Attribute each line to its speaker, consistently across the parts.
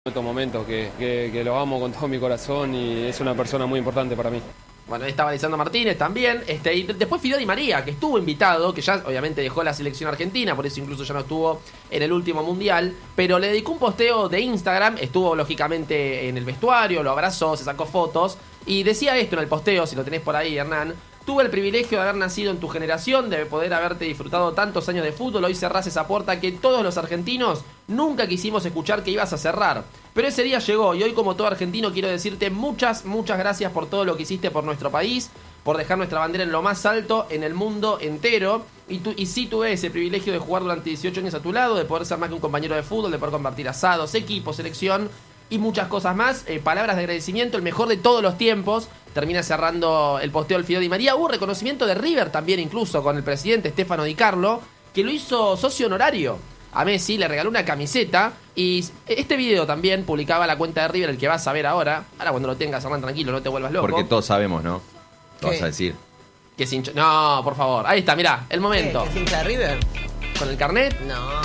Speaker 1: Estos momentos que lo amo con todo mi corazón y es una persona muy importante para mí.
Speaker 2: Bueno, ahí estaba Lisandro Martínez también. Y después Fideo Di María, que estuvo invitado, que ya obviamente dejó la selección argentina, por eso incluso ya no estuvo en el último mundial. Pero le dedicó un posteo de Instagram, estuvo lógicamente en el vestuario, lo abrazó, se sacó fotos. Y decía esto en el posteo, si lo tenés por ahí, Hernán. Tuve el privilegio de haber nacido en tu generación, de poder haberte disfrutado tantos años de fútbol. Hoy cerrás esa puerta que todos los argentinos nunca quisimos escuchar que ibas a cerrar. Pero ese día llegó y hoy, como todo argentino, quiero decirte muchas gracias por todo lo que hiciste por nuestro país, por dejar nuestra bandera en lo más alto en el mundo entero. Y sí tuve ese privilegio de jugar durante 18 años a tu lado, de poder ser más que un compañero de fútbol, de poder compartir asados, equipos, selección y muchas cosas más. Palabras de agradecimiento, el mejor de todos los tiempos. Termina cerrando el posteo del Fideo Di María. Hubo reconocimiento de River también, incluso con el presidente Stefano Di Carlo, que lo hizo socio honorario a Messi, le regaló una camiseta. Y este video también publicaba la cuenta de River, el que vas a ver ahora. Ahora cuando lo tengas, Hernán, tranquilo, no te vuelvas loco.
Speaker 3: Porque todos sabemos, ¿no? Lo vas a decir.
Speaker 2: Que es hincha... No, por favor. Ahí está, mirá, el momento.
Speaker 4: ¿Qué? ¿Es hincha de River?
Speaker 2: ¿Con el carnet?
Speaker 4: No.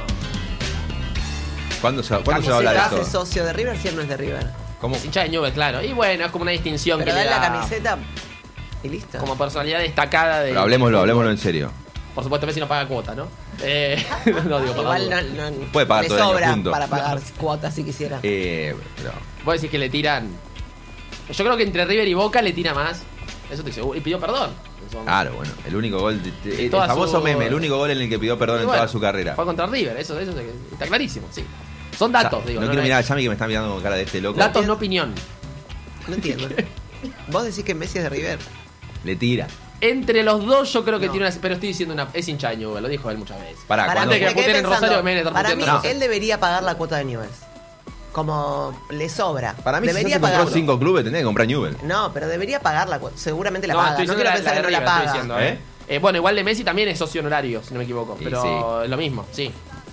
Speaker 3: ¿Cuándo se va a hablar de
Speaker 4: ¿Cómo se hace
Speaker 3: esto?
Speaker 4: socio de River si él no es de River?
Speaker 3: ¿Cómo?
Speaker 2: Es hincha de Newell's, claro. Y bueno, es como una distinción
Speaker 4: Pero
Speaker 2: que le
Speaker 4: dan
Speaker 2: da
Speaker 4: la camiseta y listo.
Speaker 2: como personalidad destacada de...
Speaker 3: Pero hablemoslo en serio.
Speaker 2: Por supuesto, Messi no paga cuota, ¿no? No digo, por
Speaker 4: Igual
Speaker 2: la duda.
Speaker 4: no
Speaker 3: Puede pagar
Speaker 4: le
Speaker 3: todo el año
Speaker 4: sobra
Speaker 3: junto.
Speaker 4: para pagar cuotas si quisiera.
Speaker 3: Pero
Speaker 2: Vos decís que le tiran... Yo creo que entre River y Boca le tira más. Eso estoy seguro. Y pidió perdón.
Speaker 3: claro, bueno, el único gol, el
Speaker 2: toda
Speaker 3: famoso
Speaker 2: su-
Speaker 3: meme, el único gol en el que pidió perdón
Speaker 2: Y
Speaker 3: en
Speaker 2: bueno,
Speaker 3: toda su carrera.
Speaker 2: Fue contra River, eso está clarísimo, sí. Son datos, digo.
Speaker 3: No quiero mirar a Yami que me está mirando con cara de este loco.
Speaker 2: Datos, no opinión.
Speaker 4: No entiendo. Vos decís que Messi es de River.
Speaker 3: Le tira.
Speaker 2: Entre los dos yo creo que
Speaker 4: No.
Speaker 2: tiene una... Pero estoy diciendo una... Es hincha de Newell's, lo dijo él muchas veces.
Speaker 3: Pará,
Speaker 4: Para
Speaker 3: cuando-
Speaker 4: mí,
Speaker 2: que
Speaker 4: me quedé
Speaker 2: puteen en
Speaker 4: pensando,
Speaker 2: Rosario, me viene a estar
Speaker 4: para mí
Speaker 2: puteando.
Speaker 4: él debería pagar la cuota de Newell's. Como le sobra.
Speaker 3: Para mí, si
Speaker 4: debería
Speaker 3: se compró
Speaker 4: pagarlo.
Speaker 3: 5 clubes, tendría que comprar Newell.
Speaker 4: No, pero debería pagar la cuota. Seguramente la
Speaker 2: No,
Speaker 4: paga.
Speaker 2: estoy
Speaker 4: No
Speaker 2: diciendo
Speaker 4: quiero pensar que no la
Speaker 2: River, estoy
Speaker 4: paga.
Speaker 2: diciendo, bueno, igual de Messi también es socio honorario, si no me equivoco.
Speaker 3: Y
Speaker 2: Pero es lo mismo, sí.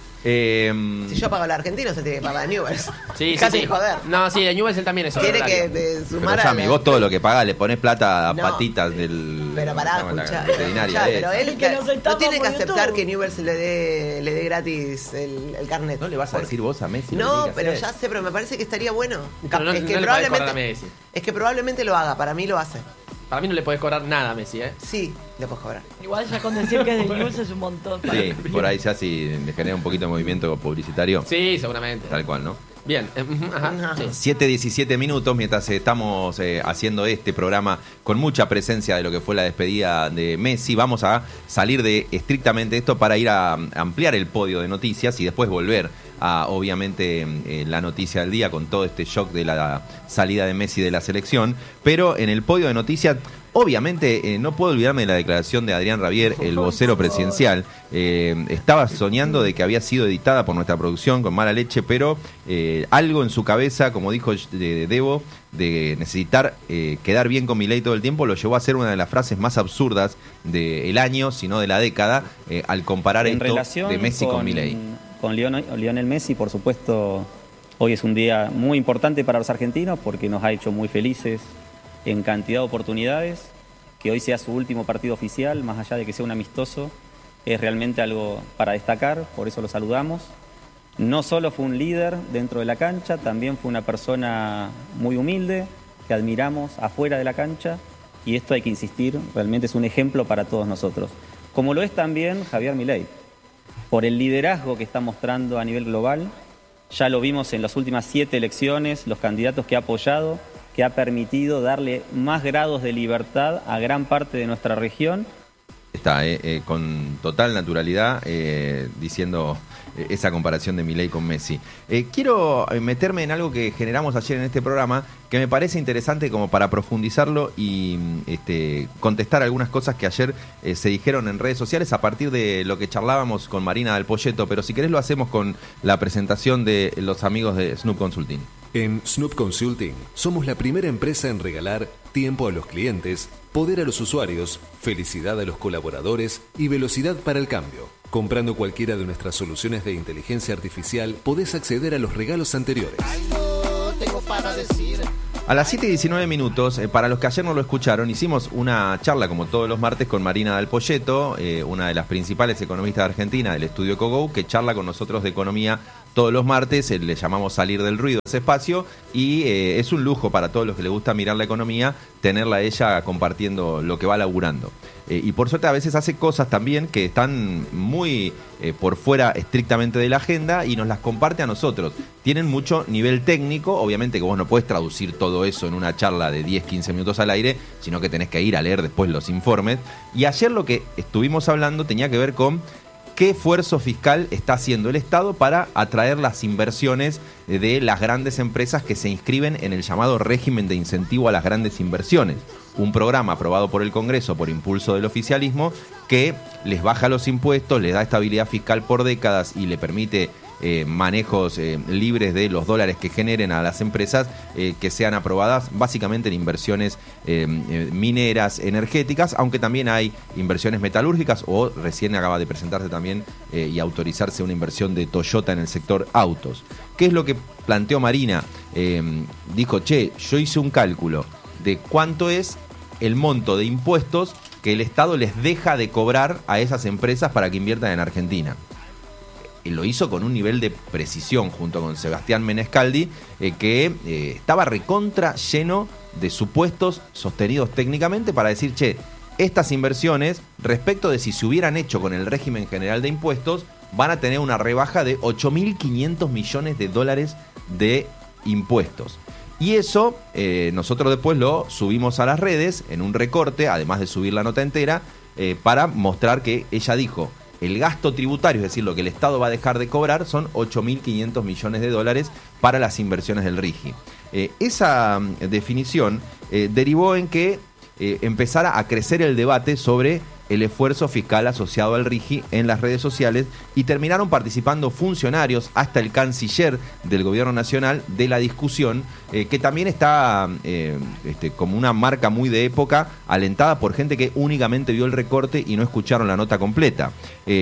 Speaker 4: Si yo pago la Argentina, se tiene que pagar a Newell's.
Speaker 2: Sí,
Speaker 4: Casi
Speaker 2: sí.
Speaker 4: joder.
Speaker 2: No, sí, de Newell's él también es socio
Speaker 4: Tiene que
Speaker 2: honorario.
Speaker 3: Pero
Speaker 4: sumar
Speaker 3: Yami, vos todo lo que pagás le ponés plata a
Speaker 4: No,
Speaker 3: patitas del...
Speaker 4: Pero pará,
Speaker 3: ¿cómo se llama?
Speaker 4: escuchá,
Speaker 3: La veterinaria.
Speaker 4: pero él
Speaker 5: Que nos
Speaker 4: no
Speaker 5: estamos
Speaker 4: tiene que
Speaker 5: por
Speaker 4: aceptar
Speaker 5: YouTube.
Speaker 4: que Newell's le dé gratis el carnet.
Speaker 3: ¿No le vas a decir vos a Messi? lo que
Speaker 4: No,
Speaker 3: tiene que
Speaker 4: pero
Speaker 3: hacer?
Speaker 4: ya sé, pero me parece que estaría bueno.
Speaker 2: Pero no-
Speaker 4: es,
Speaker 2: no
Speaker 4: que
Speaker 2: le podés cobrar a Messi.
Speaker 4: es que probablemente lo haga, para mí lo hace.
Speaker 2: Para mí no le podés cobrar nada a Messi, ¿eh?
Speaker 4: Sí, le puedes cobrar.
Speaker 5: Igual ya con decir que es de News es un montón.
Speaker 3: Sí, por ahí ya si le genera un poquito de movimiento publicitario.
Speaker 2: Sí, seguramente.
Speaker 3: Tal cual, ¿no?
Speaker 2: Bien, ajá,
Speaker 4: Ajá.
Speaker 2: sí.
Speaker 3: 7:17 minutos mientras estamos haciendo este programa con mucha presencia de lo que fue la despedida de Messi. Vamos a salir de estrictamente esto para ir a ampliar el podio de noticias y después volver a, obviamente, la noticia del día con todo este shock de la salida de Messi de la selección. Pero en el podio de noticias, obviamente, no puedo olvidarme de la declaración de Adrián Rabier, el vocero presidencial. Estaba soñando de que había sido editada por nuestra producción con mala leche, pero algo en su cabeza, como dijo Debo, de necesitar quedar bien con Milei todo el tiempo, lo llevó a ser una de las frases más absurdas del año, si no de la década, al comparar
Speaker 6: En
Speaker 3: esto
Speaker 6: relación
Speaker 3: de Messi con Milei.
Speaker 6: Con Lionel Messi, por supuesto, hoy es un día muy importante para los argentinos porque nos ha hecho muy felices en cantidad de oportunidades. Que hoy sea su último partido oficial, más allá de que sea un amistoso, es realmente algo para destacar, por eso lo saludamos. No solo fue un líder dentro de la cancha, también fue una persona muy humilde, que admiramos afuera de la cancha, y esto hay que insistir, realmente es un ejemplo para todos nosotros. Como lo es también Javier Milei, por el liderazgo que está mostrando a nivel global. Ya lo vimos en las últimas 7 elecciones, los candidatos que ha apoyado, que ha permitido darle más grados de libertad a gran parte de nuestra región.
Speaker 3: Está con total naturalidad diciendo esa comparación de Milei con Messi. Quiero meterme en algo que generamos ayer en este programa que me parece interesante como para profundizarlo y contestar algunas cosas que ayer se dijeron en redes sociales a partir de lo que charlábamos con Marina del Poyeto, pero si querés lo hacemos con la presentación de los amigos de Snoop Consulting.
Speaker 7: En Snoop Consulting somos la primera empresa en regalar tiempo a los clientes, poder a los usuarios, felicidad a los colaboradores y velocidad para el cambio. Comprando cualquiera de nuestras soluciones de inteligencia artificial, podés acceder a los regalos anteriores.
Speaker 3: A las 7:19 minutos, para los que ayer no lo escucharon, hicimos una charla como todos los martes con Marina del Poyeto, una de las principales economistas de Argentina del estudio Cogo, que charla con nosotros de economía todos los martes, le llamamos Salir del Ruido, ese espacio, y es un lujo para todos los que les gusta mirar la economía, tenerla a ella compartiendo lo que va laburando. Y por suerte a veces hace cosas también que están muy por fuera estrictamente de la agenda y nos las comparte a nosotros. Tienen mucho nivel técnico, obviamente que vos no podés traducir todo eso en una charla de 10-15 minutos al aire, sino que tenés que ir a leer después los informes. Y ayer lo que estuvimos hablando tenía que ver con qué esfuerzo fiscal está haciendo el Estado para atraer las inversiones de las grandes empresas que se inscriben en el llamado régimen de incentivo a las grandes inversiones. Un programa aprobado por el Congreso por impulso del oficialismo que les baja los impuestos, les da estabilidad fiscal por décadas y le permite manejos libres de los dólares que generen a las empresas que sean aprobadas básicamente en inversiones mineras, energéticas, aunque también hay inversiones metalúrgicas o recién acaba de presentarse también y autorizarse una inversión de Toyota en el sector autos. ¿Qué es lo que planteó Marina? Dijo, yo hice un cálculo de cuánto es el monto de impuestos que el Estado les deja de cobrar a esas empresas para que inviertan en Argentina. Lo hizo con un nivel de precisión junto con Sebastián Menescaldi que estaba recontra lleno de supuestos sostenidos técnicamente para decir, estas inversiones respecto de si se hubieran hecho con el régimen general de impuestos van a tener una rebaja de 8.500 millones de dólares de impuestos. Y eso nosotros después lo subimos a las redes en un recorte, además de subir la nota entera, para mostrar que ella dijo, el gasto tributario, es decir, lo que el Estado va a dejar de cobrar, son 8.500 millones de dólares para las inversiones del RIGI. Esa definición derivó en que empezara a crecer el debate sobre el esfuerzo fiscal asociado al RIGI en las redes sociales y terminaron participando funcionarios, hasta el canciller del gobierno nacional, de la discusión, que también está como una marca muy de época, alentada por gente que únicamente vio el recorte y no escucharon la nota completa.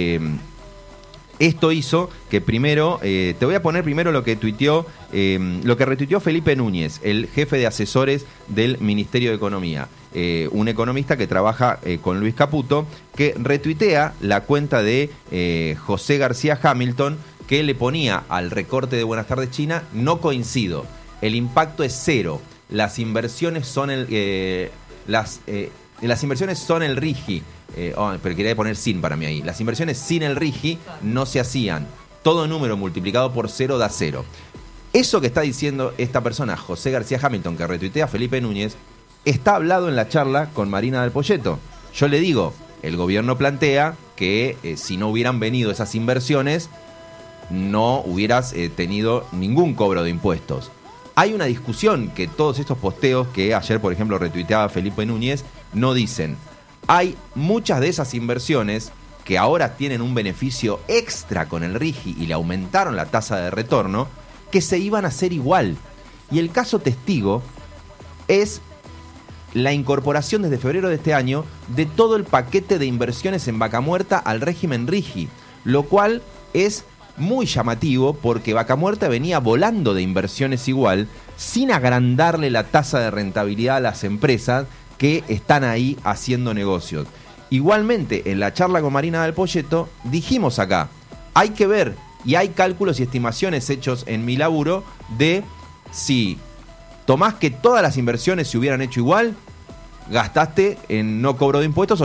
Speaker 3: Esto hizo que primero, te voy a poner primero lo que retuiteó Felipe Núñez, el jefe de asesores del Ministerio de Economía, un economista que trabaja con Luis Caputo, que retuitea la cuenta de José García Hamilton, que le ponía al recorte de Buenas tardes China, no coincido, el impacto es cero, las inversiones son las inversiones son el RIGI. Pero quería poner sin para mí ahí. Las inversiones sin el RIGI no se hacían. Todo número multiplicado por 0 da 0. Eso que está diciendo esta persona, José García Hamilton, que retuitea a Felipe Núñez, está hablado en la charla con Marina del Poyeto. Yo le digo, el gobierno plantea que si no hubieran venido esas inversiones, no hubieras tenido ningún cobro de impuestos. Hay una discusión que todos estos posteos que ayer, por ejemplo, retuiteaba Felipe Núñez, no dicen. Hay muchas de esas inversiones que ahora tienen un beneficio extra con el RIGI y le aumentaron la tasa de retorno, que se iban a hacer igual. Y el caso testigo es la incorporación desde febrero de este año de todo el paquete de inversiones en Vaca Muerta al régimen RIGI, lo cual es muy llamativo porque Vaca Muerta venía volando de inversiones igual, sin agrandarle la tasa de rentabilidad a las empresas que están ahí haciendo negocios. Igualmente, en la charla con Marina del Poyeto, dijimos acá, hay que ver, y hay cálculos y estimaciones hechos en mi laburo, de si tomás que todas las inversiones se hubieran hecho igual, gastaste en no cobro de impuestos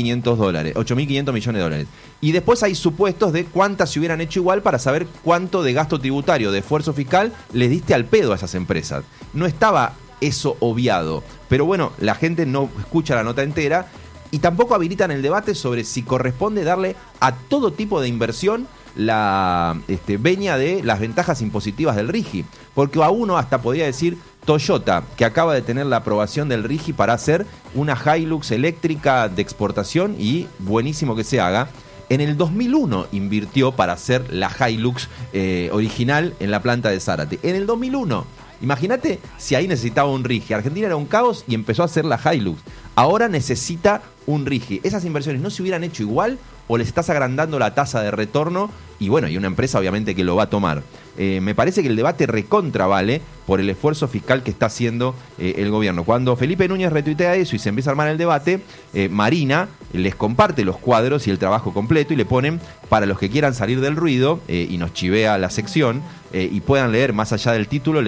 Speaker 3: 8.500 millones de dólares. Y después hay supuestos de cuántas se hubieran hecho igual para saber cuánto de gasto tributario, de esfuerzo fiscal, les diste al pedo a esas empresas. No estaba eso obviado. Pero bueno, la gente no escucha la nota entera y tampoco habilitan el debate sobre si corresponde darle a todo tipo de inversión la venia de las ventajas impositivas del RIGI. Porque a uno hasta podría decir Toyota, que acaba de tener la aprobación del RIGI para hacer una Hilux eléctrica de exportación y buenísimo que se haga. En el 2001 invirtió para hacer la Hilux original en la planta de Zárate. En el 2001. Imagínate si ahí necesitaba un RIGI. Argentina era un caos y empezó a hacer la Hilux. Ahora necesita un RIGI. ¿Esas inversiones no se hubieran hecho igual o les estás agrandando la tasa de retorno? Y bueno, y una empresa obviamente que lo va a tomar. Me parece que el debate recontra vale por el esfuerzo fiscal que está haciendo el gobierno. Cuando Felipe Núñez retuitea eso y se empieza a armar el debate, Marina les comparte los cuadros y el trabajo completo y le ponen para los que quieran salir del ruido y nos chivea la sección y puedan leer más allá del título.